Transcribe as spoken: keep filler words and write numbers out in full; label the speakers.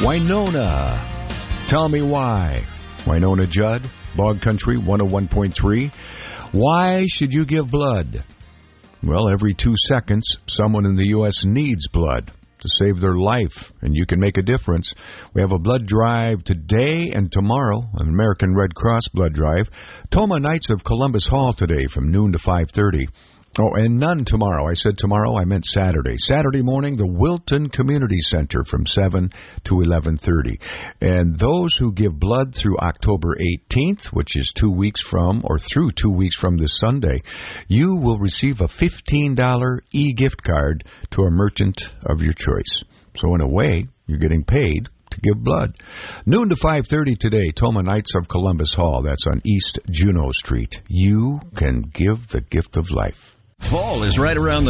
Speaker 1: Winona. Tell me why. Winona Judd, Bog Country one oh one point three. Why should you give blood? Well, every two seconds, someone in the U S needs blood to save their life, and you can make a difference. We have a blood drive today and tomorrow, an American Red Cross blood drive. Toma Knights of Columbus Hall today from noon to five thirty. Oh, and none tomorrow. I said tomorrow, I meant Saturday. Saturday morning, the Wilton Community Center from seven to eleven thirty. And those who give blood through October eighteenth, which is two weeks from, or through two weeks from this Sunday, you will receive a fifteen dollars e-gift card to a merchant of your choice. So in a way, you're getting paid to give blood. Noon to five thirty today, Toma Knights of Columbus Hall. That's on East Juneau Street. You can give the gift of life.
Speaker 2: Fall is right around the